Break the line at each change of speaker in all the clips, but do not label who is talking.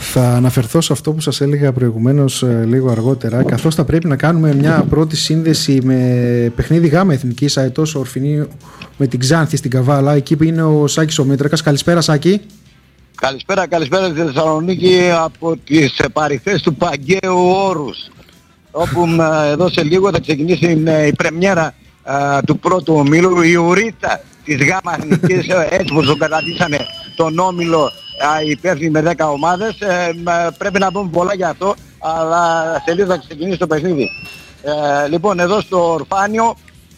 Θα αναφερθώ σε αυτό που σας έλεγα προηγουμένως λίγο αργότερα, καθώς θα πρέπει να κάνουμε μια πρώτη σύνδεση με παιχνίδι Γάμα Εθνικής Αετός Ορφηνίου με την Ξάνθη στην Καβάλα. Εκεί που είναι ο Σάκης ο Μήτρακας. Καλησπέρα, Σάκη.
Καλησπέρα στη Θεσσαλονίκη από τις παρυφές του Παγκαίου Όρους, όπου εδώ σε λίγο θα ξεκινήσει η πρεμιέρα του πρώτου ομίλου, η ουρίτσα της Γάμα Εθνικής, έτσι που κατατήσανε τον όμιλο οι υπεύθυνοι με 10 ομάδες. Πρέπει να πούμε πολλά για αυτό, αλλά σε λίγο θα ξεκινήσει το παιχνίδι. Λοιπόν, εδώ στο Ορφάνιο,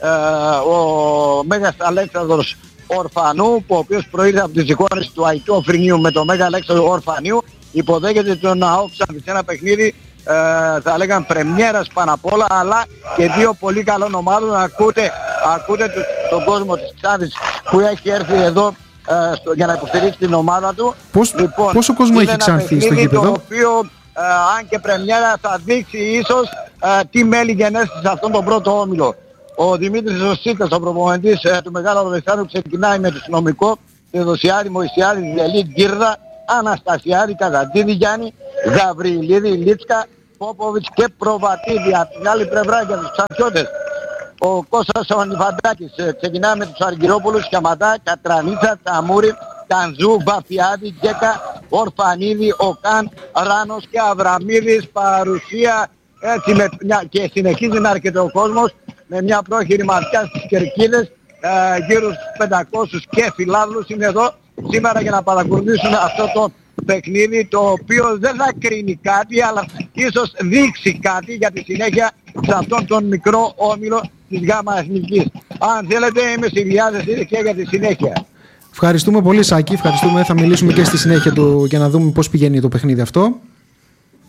ο Μέγας Αλέξανδρος Ορφανού, ο οποίος προήλθε από τις εικόνες του Αϊκού Οφρινίου με το Μέγα Αλέξανδρο Ορφανίου, υποδέχεται τον ΑΟΚ Ξάνθη σε ένα παιχνίδι, θα λέγαν πρεμιέρας πάνω απ' όλα, αλλά και δύο πολύ καλών ομάδων. Ακούτε τον κόσμο της Ξάνθης που έχει έρθει εδώ για να υποστηρίξει την ομάδα του.
Πόσο κόσμο έχει Ξάνθη στο γήπεδο?
Το οποίο, αν και πρεμιέρα, θα δείξει ίσως τι μέλη γενέστε σε αυτόν τον πρώτο όμιλο. Ο Δημήτρης Ζωσίτας, ο προπονητής του Μεγάλου Αλεξάνδρου, ξεκινάει με τους νομικό Θεοδοσιάδη, Μωυσιάδη, Διελή, Γκύρδα, Αναστασιάδη, Καζαντίδη, Γιάννη, Γαβριλίδη, Λίτσκα, Πόποβιτς και Προβατίδη. Από την άλλη πλευρά για τους Ξανθιώτες, ο Κώστας Ονιφαντάκης ξεκινάει με τους Αργυρόπουλους, Χιαματά, Κατρανίτσα, Ταμούρη, Τανζού, Βαφιάδη, Γκέκα, Ορφανίδη, Οκάν, Ράνος και Αβραμίδης. Παρουσία έτσι και συνεχίζει να έρχεται ο κόσμος με μια πρόχειρη ματιά στις κερκίδες. Γύρω στους 500 και φιλάδλους είναι εδώ σήμερα για να παρακολουθήσουν αυτό το παιχνίδι, το οποίο δεν θα κρίνει κάτι, αλλά ίσως δείξει κάτι για τη συνέχεια σε αυτόν τον μικρό όμιλο της Γάμα Εθνικής. Αν θέλετε, είμαι στη διάθεση και για τη συνέχεια.
Ευχαριστούμε πολύ, Σάκη. Ευχαριστούμε. Θα μιλήσουμε και στη συνέχεια για να δούμε πώς πηγαίνει το παιχνίδι αυτό.